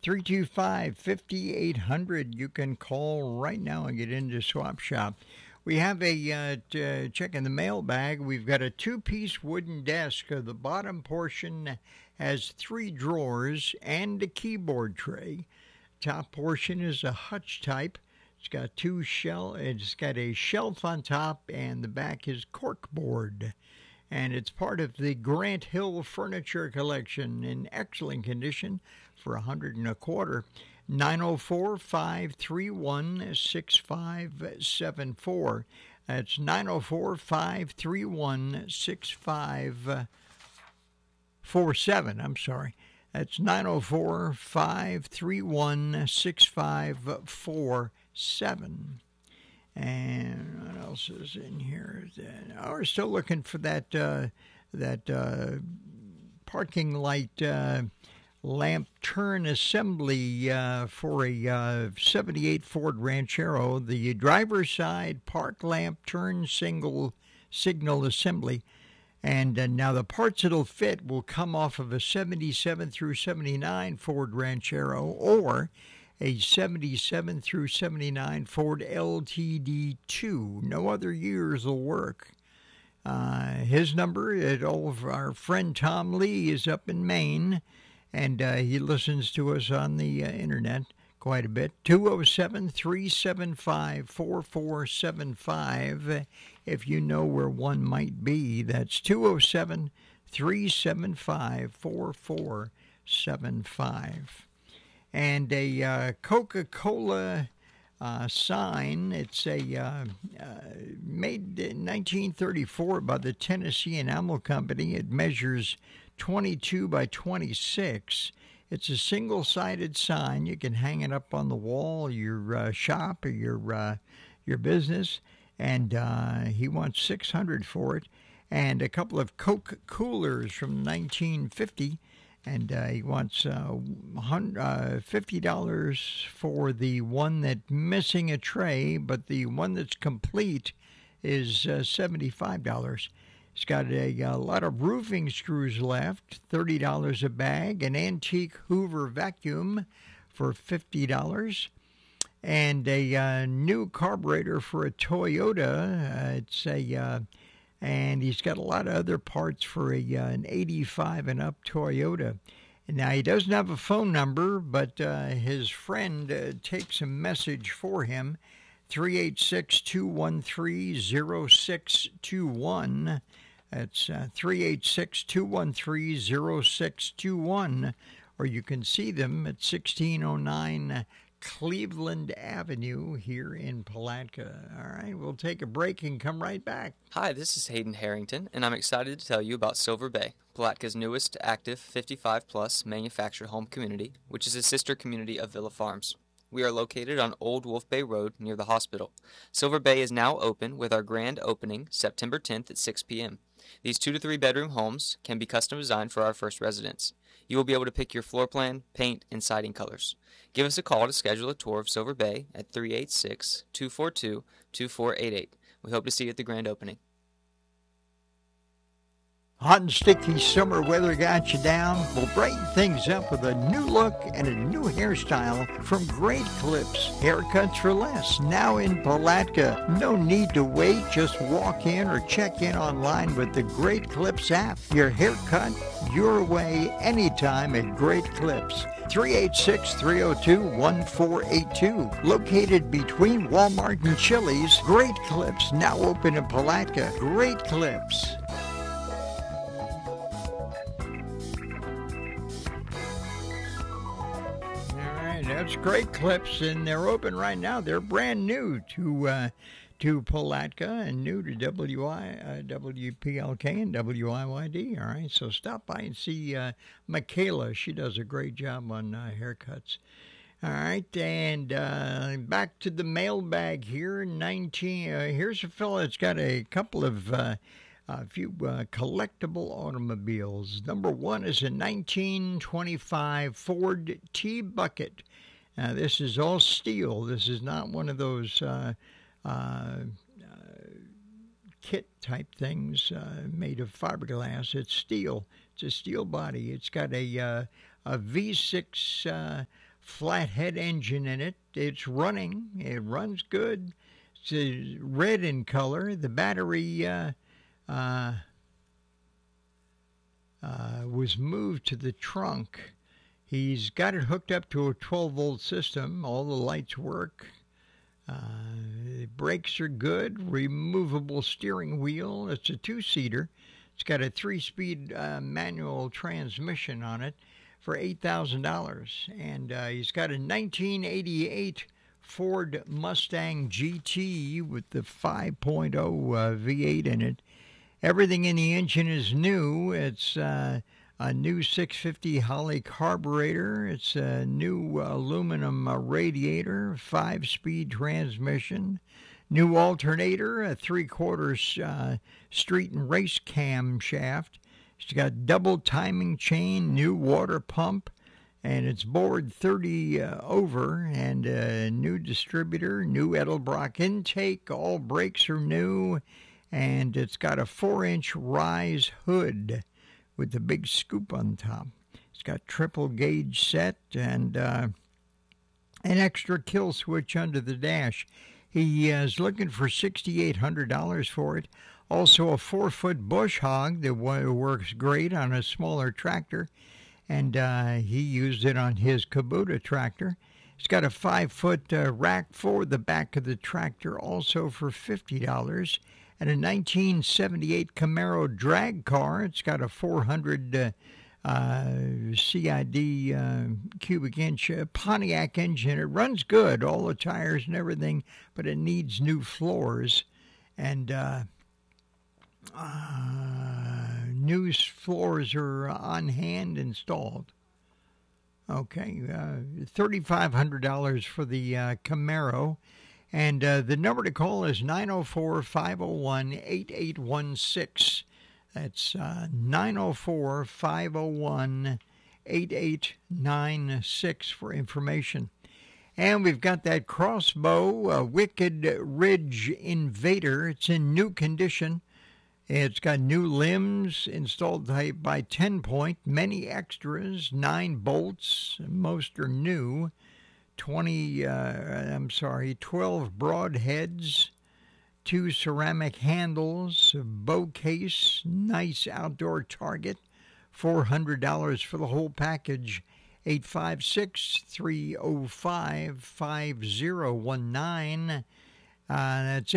325-5800. You can call right now and get into Swap Shop. We have check in the mailbag. We've got a two-piece wooden desk. The bottom portion has 3 drawers and a keyboard tray. Top portion is a hutch type. It's got It's got a shelf on top, and the back is corkboard. And it's part of the Grant Hill Furniture Collection in excellent condition for $125. 904-531-6574. That's 904-531-6547. I'm sorry. That's 904-531-6547. And what else is in here? Oh, we're still looking for that parking light lamp turn assembly for a 78 Ford Ranchero. The driver's side park lamp turn signal assembly. And now the parts it'll fit will come off of a 77 through 79 Ford Ranchero or a 77 through 79 Ford LTD2. No other years will work. His number, our friend Tom Lee is up in Maine, and he listens to us on the internet quite a bit. 207-375-4475. If you know where one might be, that's 207-375-4475. And a Coca-Cola sign. It's made in 1934 by the Tennessee Enamel Company. It measures 22 by 26. It's a single-sided sign. You can hang it up on the wall, your shop, or your business. And he wants $600 for it. And a couple of Coke coolers from 1950. And he wants $50 for the one that's missing a tray, but the one that's complete is $75. He's got a lot of roofing screws left, $30 a bag, an antique Hoover vacuum for $50, and a new carburetor for a Toyota. And he's got a lot of other parts for an 85 and up Toyota. Now, he doesn't have a phone number, but his friend takes a message for him, 386-213-0621. That's 386-213-0621. Or you can see them at 1609 Cleveland Avenue here in Palatka. All right, we'll take a break and come right back. Hi, this is Hayden Harrington, and I'm excited to tell you about Silver Bay, Palatka's newest active 55-plus manufactured home community, which is a sister community of Villa Farms. We are located on Old Wolf Bay Road near the hospital. Silver Bay is now open with our grand opening September 10th at 6 p.m. These 2 to 3 bedroom homes can be custom designed for our first residents. You will be able to pick your floor plan, paint, and siding colors. Give us a call to schedule a tour of Silver Bay at 386-242-2488. We hope to see you at the grand opening. Hot and sticky summer weather got you down? We'll brighten things up with a new look and a new hairstyle from Great Clips. Haircuts for less, now in Palatka. No need to wait, just walk in or check in online with the Great Clips app. Your haircut, your way, anytime at Great Clips. 386-302-1482. Located between Walmart and Chili's, Great Clips, now open in Palatka. Great Clips. That's Great Clips, and they're open right now. They're brand new to Palatka and new to WPLK and WIYD. All right, so stop by and see Michaela. She does a great job on haircuts. All right, and back to the mailbag here. Here's a fella that's got a couple of few collectible automobiles. Number one is a 1925 Ford T-Bucket. Now, this is all steel. This is not one of those kit type things made of fiberglass. It's steel. It's a steel body. It's got a V6 flathead engine in it. It's running. It runs good. It's red in color. The battery was moved to the trunk. He's got it hooked up to a 12-volt system. All the lights work. The brakes are good. Removable steering wheel. It's a two-seater. It's got a 3-speed manual transmission on it for $8,000. And he's got a 1988 Ford Mustang GT with the 5.0 V8 in it. Everything in the engine is new. It's a new 650 Holley carburetor. It's a new aluminum radiator, 5-speed transmission, new alternator, a 3/4 street and race camshaft. It's got double timing chain, new water pump, and it's bored 30 over, and a new distributor, new Edelbrock intake. All brakes are new, and it's got a 4-inch rise hood with the big scoop on top. It's got triple gauge set and an extra kill switch under the dash. He is looking for $6,800 for it. Also a 4-foot bush hog that works great on a smaller tractor, and he used it on his Kubota tractor. It's got a 5-foot rack for the back of the tractor, also for $50. And a 1978 Camaro drag car. It's got a 400 CID cubic inch Pontiac engine. It runs good, all the tires and everything, but it needs new floors. And new floors are on hand installed. Okay, $3,500 for the Camaro. And the number to call is 904-501-8816. That's 904-501-8896 for information. And we've got that Crossbow Wicked Ridge Invader. It's in new condition. It's got new limbs installed by 10 Point, many extras, 9 bolts, most are new. 12 broad heads, 2 ceramic handles, a bow case, nice outdoor target, $400 for the whole package. 856-305-5019. That's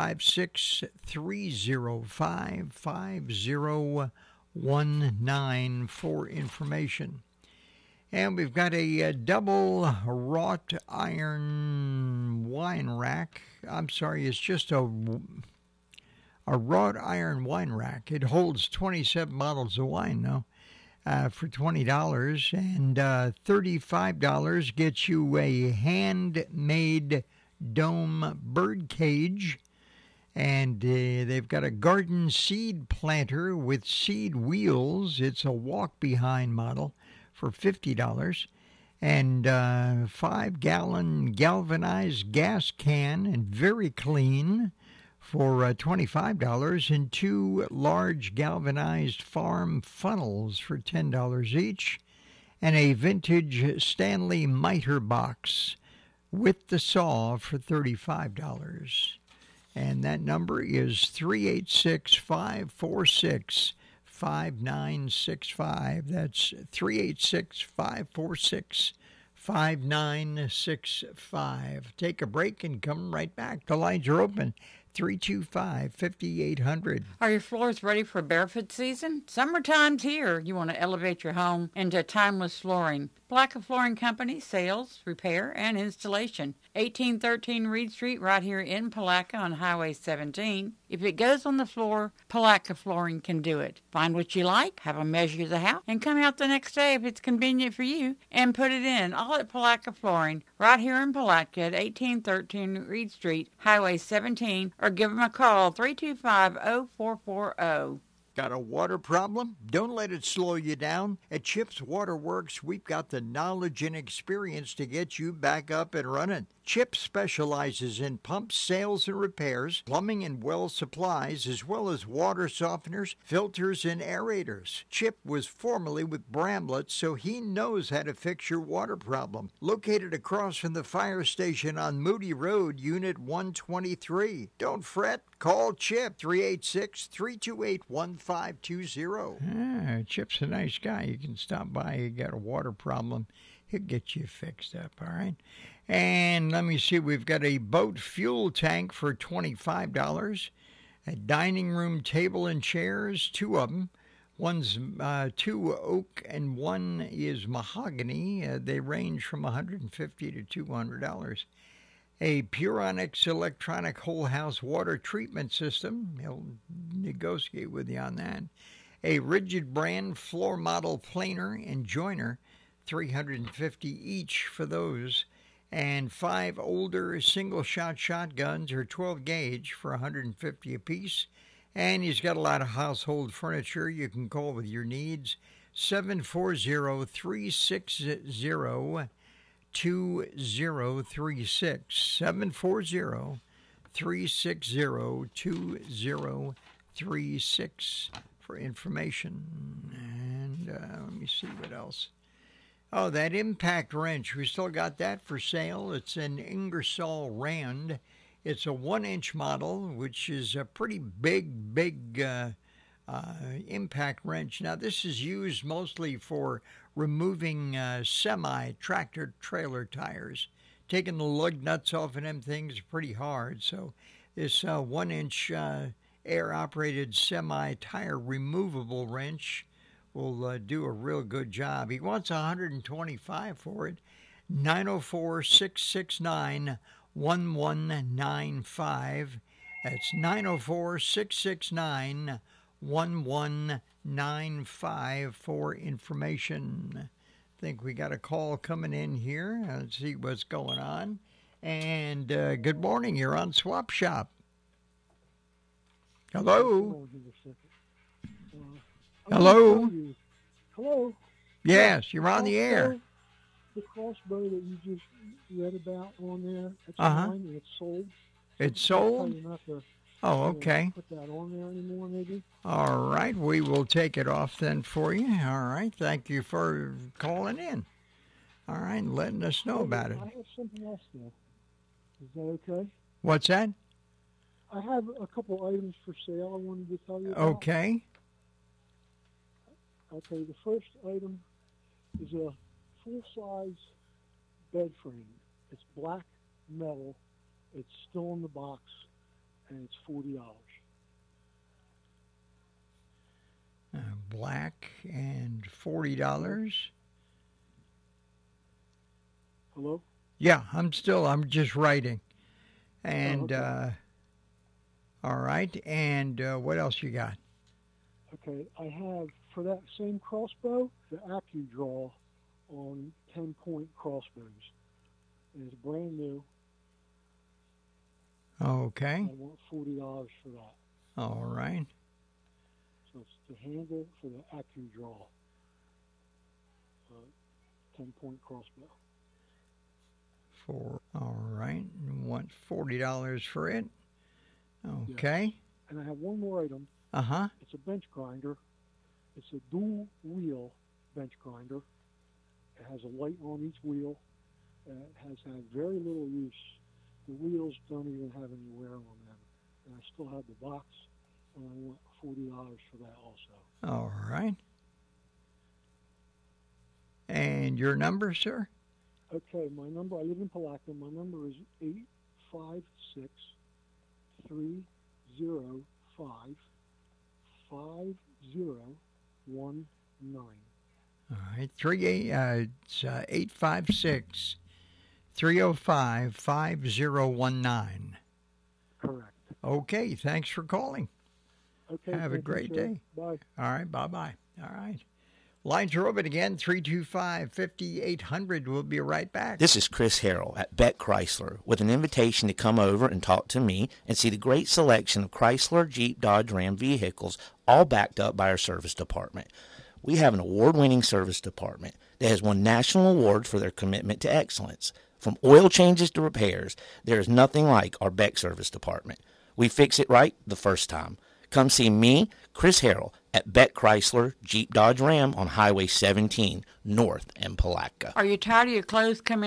856-305-5019 for information. And we've got a double wrought iron wine rack. I'm sorry, it's just a wrought iron wine rack. It holds 27 bottles of wine now for $20. And $35 gets you a handmade dome bird cage. And they've got a garden seed planter with seed wheels. It's a walk-behind model for $50, and 5-gallon galvanized gas can, and very clean, for $25, and 2 large galvanized farm funnels for $10 each, and a vintage Stanley miter box with the saw for $35. And that number is 386-546-5965. That's 386-546-5965. Take a break and come right back. The lines are open. 325-5800. Are your floors ready for barefoot season? Summertime's here. You want to elevate your home into timeless flooring. Palatka Flooring Company, sales, repair, and installation. 1813 Reed Street, right here in Palatka on Highway 17. If it goes on the floor, Palatka Flooring can do it. Find what you like, have them measure the house, and come out the next day if it's convenient for you, and put it in. All at Palatka Flooring, right here in Palatka at 1813 Reed Street, Highway 17, or give them a call, 325-0440. Got a water problem? Don't let it slow you down. At Chip's Waterworks, we've got the knowledge and experience to get you back up and running. Chip specializes in pumps, sales, and repairs, plumbing and well supplies, as well as water softeners, filters, and aerators. Chip was formerly with Bramlett, so he knows how to fix your water problem. Located across from the fire station on Moody Road, Unit 123. Don't fret. Call Chip, 386-328-1520. Chip's a nice guy. You can stop by. You got a water problem. He'll get you fixed up, all right? And let me see, we've got a boat fuel tank for $25, a dining room table and chairs, 2 of them. One's 2 oak and 1 is mahogany. They range from $150 to $200. A Puronics electronic whole house water treatment system. He'll negotiate with you on that. A Rigid brand floor model planer and joiner, $350 each for those. And 5 older single-shot shotguns or 12 gauge for $150 apiece. And he's got a lot of household furniture you can call with your needs. 740-360-2036. 740-360-2036 for information. And let me see what else. Oh, that impact wrench. We still got that for sale. It's an Ingersoll Rand. It's a 1-inch model, which is a pretty big impact wrench. Now, this is used mostly for removing semi-tractor trailer tires. Taking the lug nuts off of them things is pretty hard. So this 1-inch air-operated semi-tire removable wrench will do a real good job. He wants $125 for it. 904-669-1195. That's 904-669-1195 for information. I think we got a call coming in here. Let's see what's going on. And good morning. You're on Swap Shop. Hello. Hello. Hello. Yes, you're on the air. The crossbow that you just read about on there, it's mine and it's sold. It's sold? Oh, okay. Put that on there anymore, maybe? All right, we will take it off then for you. All right, thank you for calling in. All right, letting us know about it. I have something else there. Is that okay? What's that? I have a couple items for sale I wanted to tell you about. Okay. Okay, the first item is a full-size bed frame. It's black metal. It's still in the box, and it's $40. Black and $40. Hello? Yeah, I'm just writing. And, okay. All right, and what else you got? Okay, I have, for that same crossbow, the AccuDraw on 10-point crossbows. And it's brand new. Okay. I want $40 for that. All right. So it's the handle for the AccuDraw 10-point crossbow. All right. You want $40 for it? Okay. Yeah. And I have one more item. Uh-huh. It's a bench grinder. It's a dual wheel bench grinder. It has a light on each wheel. It has had very little use. The wheels don't even have any wear on them. And I still have the box, and I want $40 for that also. All right. And your number, sir? Okay, my number, I live in Palatka. My number is 856-305-5019. All right. 856-305-5019. Correct. Okay, thanks for calling. Okay. Have a great day. Bye. All right, bye-bye. All right. Lines are open again, 325-5800. We'll be right back. This is Chris Harrell at Beck Chrysler with an invitation to come over and talk to me and see the great selection of Chrysler, Jeep, Dodge, Ram vehicles, all backed up by our service department. We have an award-winning service department that has won national awards for their commitment to excellence. From oil changes to repairs, there is nothing like our Beck service department. We fix it right the first time. Come see me, Chris Harrell, at Beck Chrysler, Jeep, Dodge, Ram on Highway 17, North in Palatka. Are you tired of your clothes coming